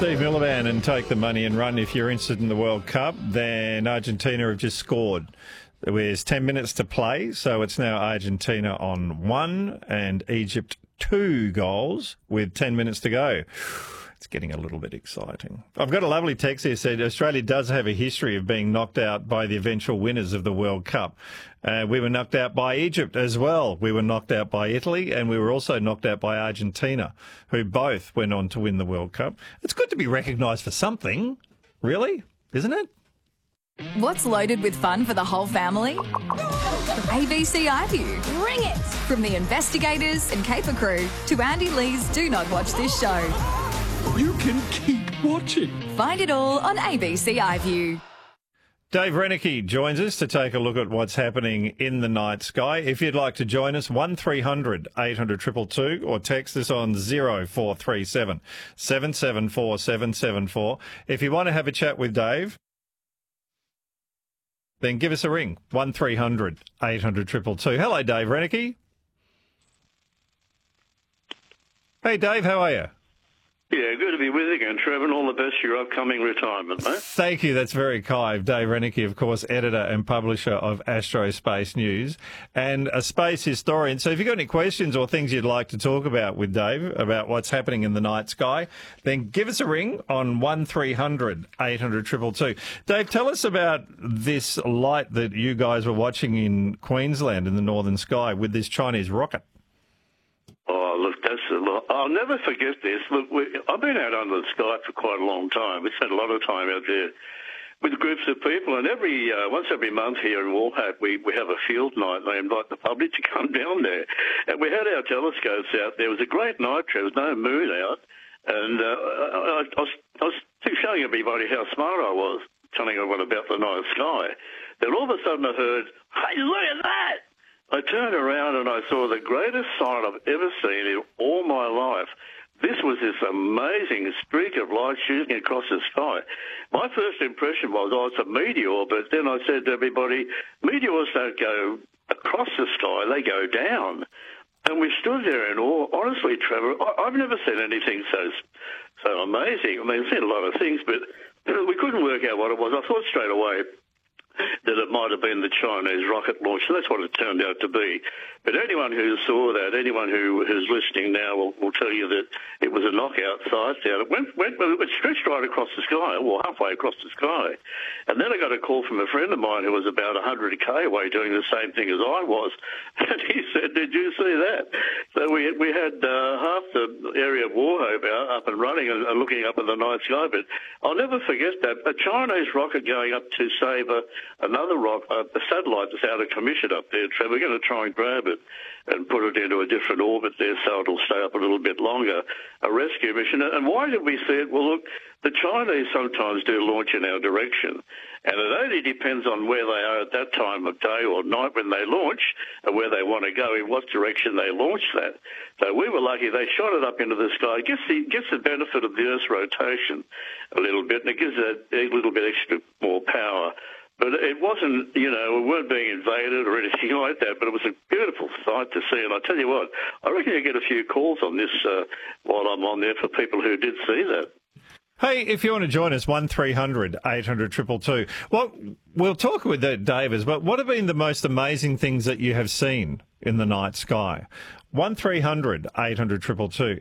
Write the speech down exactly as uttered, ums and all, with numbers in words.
Steve Miliband and Take the Money and Run. If you're interested in the World Cup, then Argentina have just scored. There's ten minutes to play, so it's now Argentina on one and Egypt two goals with ten minutes to go. It's getting a little bit exciting. I've got a lovely text here said Australia does have a history of being knocked out by the eventual winners of the World Cup. Uh, we were knocked out by Egypt as well. We were knocked out by Italy, and we were also knocked out by Argentina, who both went on to win the World Cup. It's good to be recognised for something, really, isn't it? What's loaded with fun for the whole family? A B C iView. Bring it! From the investigators and caper crew to Andy Lee's Do Not Watch This Show. You can keep watching. Find it all on A B C iView. Dave Reneke joins us to take a look at what's happening in the night sky. If you'd like to join us, one three hundred eight hundred two two two or text us on zero four three seven seven seven four seven seven four. If you want to have a chat with Dave, then give us a ring, one three hundred eight hundred two two two. Hello, Dave Reneke. Hey, Dave, how are you? Yeah, good to be with you again, Trevor, and all the best for your upcoming retirement, mate. Thank you. That's very kind. Dave Reneke, of course, editor and publisher of Astro Space News and a space historian. So if you've got any questions or things you'd like to talk about with Dave about what's happening in the night sky, then give us a ring on one three hundred eight hundred two two two. Dave, tell us about this light that you guys were watching in Queensland in the northern sky with this Chinese rocket. Oh, look, that's a lot. I'll never forget this. Look, we, I've been out under the sky for quite a long time. We spent a lot of time out there with groups of people, and every uh, once every month here in Walhat, we, we have a field night, and they invite the public to come down there. And we had our telescopes out there. It was a great night. There was no moon out, and uh, I, I, was, I was showing everybody how smart I was, telling everyone about the night sky. Then all of a sudden I heard, "Hey, look at that!" I turned around and I saw the greatest sight I've ever seen in all my life. This was this amazing streak of light shooting across the sky. My first impression was, oh, it's a meteor, but then I said to everybody, meteors don't go across the sky, they go down. And we stood there in awe. Honestly, Trevor, I, I've never seen anything so so amazing. I mean, I've seen a lot of things, but we couldn't work out what it was. I thought straight away that it might have been the Chinese rocket launch. So that's what it turned out to be. But anyone who saw that, anyone who who's listening now will, will tell you that it was a knockout sight down. It went, went, it stretched right across the sky, or halfway across the sky. And then I got a call from a friend of mine who was about one hundred K away doing the same thing as I was. And he said, did you see that? So we, we had uh, half the area of Warhope up and running and, and looking up at the night sky. But I'll never forget that. A Chinese rocket going up to save a, another rock, uh, a satellite that's out of commission up there, Trevor. We're going to try and grab it and put it into a different orbit there so it'll stay up a little bit longer, a rescue mission. And why did we see it? Well, look, the Chinese sometimes do launch in our direction, and it only depends on where they are at that time of day or night when they launch and where they want to go, in what direction they launch that. So we were lucky. They shot it up into the sky. It gets the, gets the benefit of the Earth's rotation a little bit, and it gives it a little bit extra more power. But it wasn't, you know, we weren't being invaded or anything like that, but it was a beautiful sight to see. And I tell you what, I reckon you get a few calls on this uh, while I'm on there for people who did see that. Hey, if you want to join us, one three hundred eight hundred two two two. Well, we'll talk with that, Davis, but what have been the most amazing things that you have seen in the night sky? one three hundred eight hundred two two two.